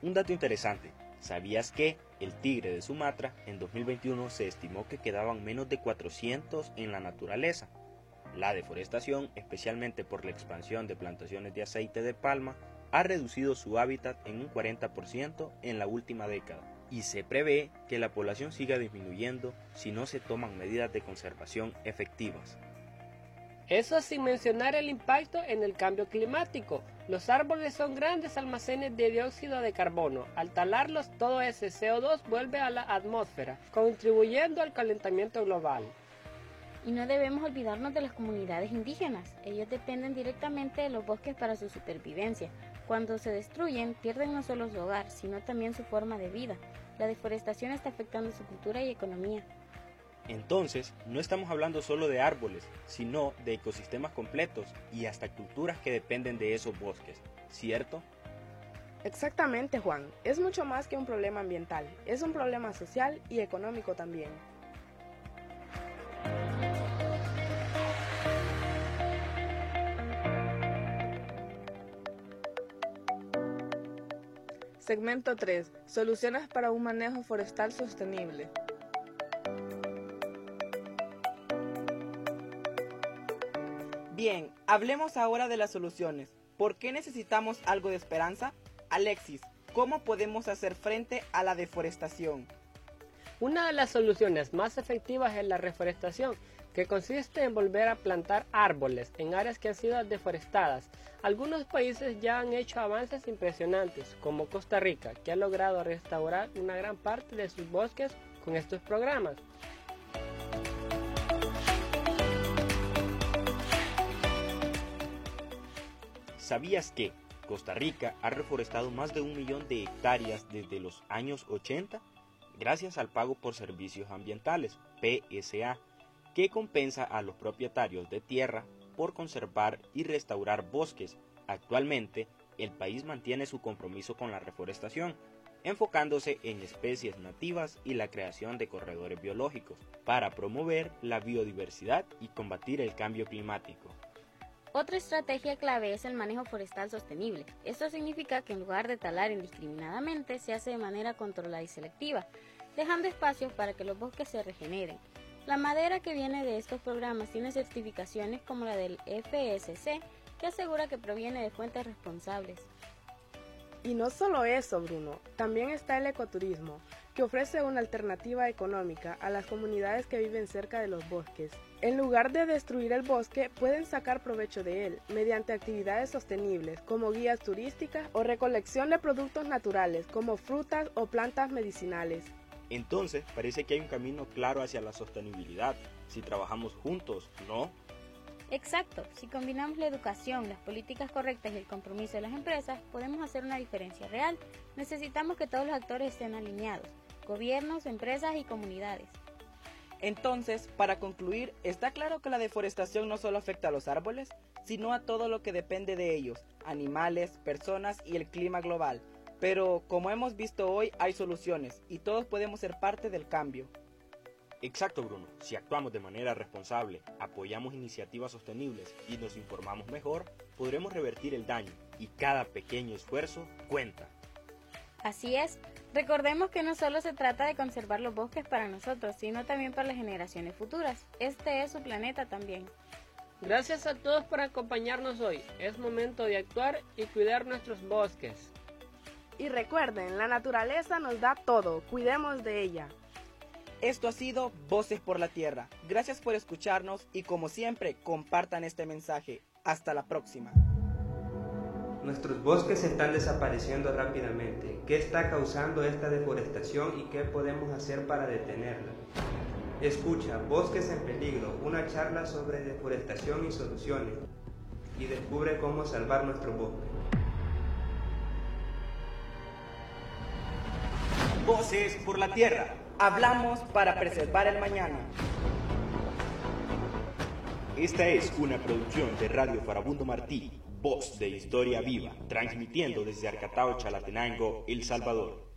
Un dato interesante, ¿sabías que el tigre de Sumatra en 2021 se estimó que quedaban menos de 400 en la naturaleza? La deforestación, especialmente por la expansión de plantaciones de aceite de palma, ha reducido su hábitat en un 40% en la última década, y se prevé que la población siga disminuyendo si no se toman medidas de conservación efectivas. Eso sin mencionar el impacto en el cambio climático. Los árboles son grandes almacenes de dióxido de carbono. Al talarlos, todo ese CO2 vuelve a la atmósfera, contribuyendo al calentamiento global. Y no debemos olvidarnos de las comunidades indígenas. Ellos dependen directamente de los bosques para su supervivencia. Cuando se destruyen, pierden no solo su hogar, sino también su forma de vida. La deforestación está afectando su cultura y economía. Entonces, no estamos hablando solo de árboles, sino de ecosistemas completos y hasta culturas que dependen de esos bosques, ¿cierto? Exactamente, Juan. Es mucho más que un problema ambiental, es un problema social y económico también. Segmento 3. Soluciones para un manejo forestal sostenible. Bien, hablemos ahora de las soluciones. ¿Por qué necesitamos algo de esperanza? Alexis, ¿cómo podemos hacer frente a la deforestación? Una de las soluciones más efectivas es la reforestación, que consiste en volver a plantar árboles en áreas que han sido deforestadas. Algunos países ya han hecho avances impresionantes, como Costa Rica, que ha logrado restaurar una gran parte de sus bosques con estos programas. ¿Sabías que Costa Rica ha reforestado más de 1 millón de hectáreas desde los años 80? Gracias al pago por servicios ambientales, PSA, que compensa a los propietarios de tierra por conservar y restaurar bosques. Actualmente, el país mantiene su compromiso con la reforestación, enfocándose en especies nativas y la creación de corredores biológicos, para promover la biodiversidad y combatir el cambio climático. Otra estrategia clave es el manejo forestal sostenible. Esto significa que en lugar de talar indiscriminadamente, se hace de manera controlada y selectiva, dejando espacios para que los bosques se regeneren. La madera que viene de estos programas tiene certificaciones como la del FSC, que asegura que proviene de fuentes responsables. Y no solo eso, Bruno, también está el ecoturismo, que ofrece una alternativa económica a las comunidades que viven cerca de los bosques. En lugar de destruir el bosque, pueden sacar provecho de él mediante actividades sostenibles como guías turísticas o recolección de productos naturales como frutas o plantas medicinales. Entonces, parece que hay un camino claro hacia la sostenibilidad, si trabajamos juntos, ¿no? Exacto, si combinamos la educación, las políticas correctas y el compromiso de las empresas, podemos hacer una diferencia real. Necesitamos que todos los actores estén alineados, gobiernos, empresas y comunidades. Entonces, para concluir, está claro que la deforestación no solo afecta a los árboles, sino a todo lo que depende de ellos, animales, personas y el clima global. Pero, como hemos visto hoy, hay soluciones y todos podemos ser parte del cambio. Exacto, Bruno. Si actuamos de manera responsable, apoyamos iniciativas sostenibles y nos informamos mejor, podremos revertir el daño y cada pequeño esfuerzo cuenta. Así es. Recordemos que no solo se trata de conservar los bosques para nosotros, sino también para las generaciones futuras. Este es su planeta también. Gracias a todos por acompañarnos hoy. Es momento de actuar y cuidar nuestros bosques. Y recuerden, la naturaleza nos da todo, cuidemos de ella. Esto ha sido Voces por la Tierra. Gracias por escucharnos y como siempre, compartan este mensaje. Hasta la próxima. Nuestros bosques están desapareciendo rápidamente. ¿Qué está causando esta deforestación y qué podemos hacer para detenerla? Escucha Bosques en Peligro, una charla sobre deforestación y soluciones, y descubre cómo salvar nuestro bosque. Voces por la Tierra. Hablamos para preservar el mañana. Esta es una producción de Radio Farabundo Martí, voz de historia viva, transmitiendo desde Arcatao, Chalatenango, El Salvador.